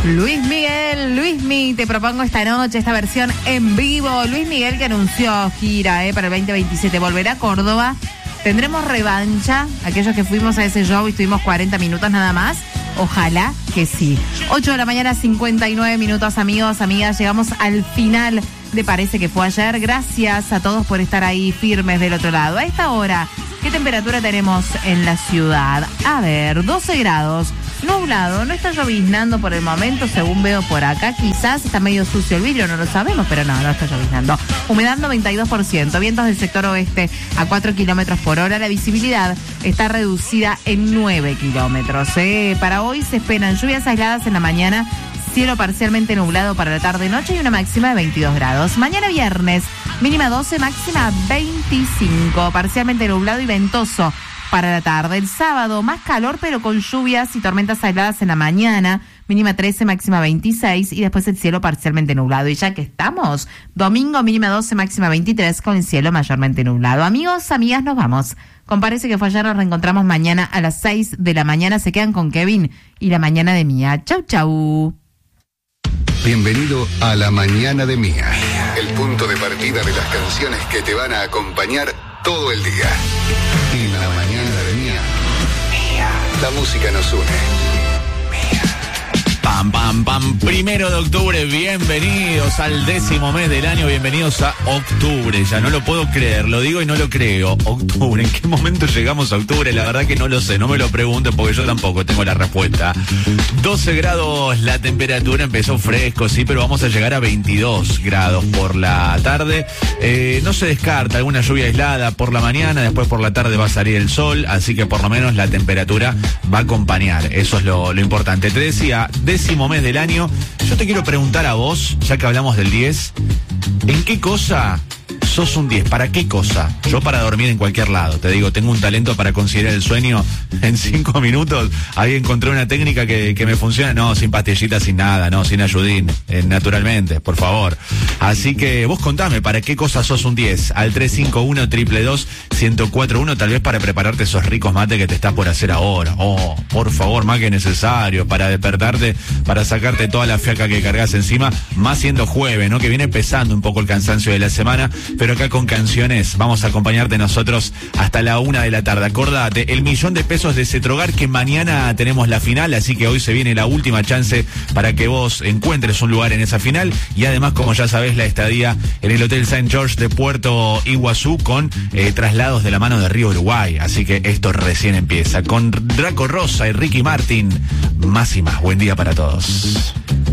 Luis Miguel, Luismi, te propongo esta noche esta versión en vivo. Luis Miguel que anunció gira para el 2027, volverá a Córdoba. Tendremos revancha, aquellos que fuimos a ese show y estuvimos 40 minutos nada más. Ojalá que sí. 8 de la mañana, 59 minutos, amigos, amigas. Llegamos al final de Parece que fue ayer. Gracias a todos por estar ahí firmes del otro lado. A esta hora, ¿qué temperatura tenemos en la ciudad? A ver, 12 grados. Nublado, no está lloviznando por el momento, según veo por acá. Quizás está medio sucio el vidrio, no lo sabemos, pero no está lloviznando. Humedad 92%, vientos del sector oeste a 4 kilómetros por hora. La visibilidad está reducida en 9 kilómetros. Para hoy se esperan lluvias aisladas en la mañana, cielo parcialmente nublado para la tarde-noche y una máxima de 22 grados. Mañana viernes, mínima 12, máxima 25, parcialmente nublado y ventoso para la tarde. El sábado, más calor, pero con lluvias y tormentas aisladas en la mañana, mínima 13, máxima 26, y después el cielo parcialmente nublado. Y ya que estamos, domingo, mínima 12, máxima 23, con el cielo mayormente nublado. Amigos, amigas, nos vamos. Parece que fue ayer, nos reencontramos mañana a las 6 de la mañana. Se quedan con Kevin y la mañana de Mía. Chau, chau. Bienvenido a La Mañana de Mía, el punto de partida de las canciones que te van a acompañar todo el día. En La Mañana de Mía, la música nos une. Pam, pam, pam. 1 de octubre, bienvenidos al 10º mes del año, bienvenidos a octubre. Ya no lo puedo creer, lo digo y no lo creo. Octubre, ¿en qué momento llegamos a octubre? La verdad que no lo sé, no me lo pregunten porque yo tampoco tengo la respuesta. 12 grados la temperatura, empezó fresco, sí, pero vamos a llegar a 22 grados por la tarde. No se descarta alguna lluvia aislada por la mañana, después por la tarde va a salir el sol, así que por lo menos la temperatura va a acompañar, eso es lo importante. Te decía, 10º mes del año. Yo te quiero preguntar a vos, ya que hablamos del 10, ¿en qué cosa sos un 10? ¿Para qué cosa? Yo para dormir en cualquier lado. Te digo, tengo un talento para considerar el sueño en 5 minutos. Ahí encontré una técnica que me funciona. No, sin pastillitas, sin nada, no, sin ayudín. Naturalmente, por favor. Así que vos contame, ¿para qué cosa sos un 10? Al 351-222-1041, tal vez para prepararte esos ricos mates que te estás por hacer ahora. Oh, por favor, más que necesario, para despertarte, para sacarte toda la fiaca que cargas encima, más siendo jueves, ¿no? Que viene pesando un poco el cansancio de la semana, pero acá con canciones vamos a acompañarte nosotros hasta la 1 de la tarde. Acordate, el $1.000.000 de Cetrogar, que mañana tenemos la final, así que hoy se viene la última chance para que vos encuentres un lugar en esa final, y además, como ya sabés, la estadía en el Hotel St. George de Puerto Iguazú con traslados de la mano de Río Uruguay, así que esto recién empieza con Draco Rosa y Ricky Martin. Más y más, buen día para todos.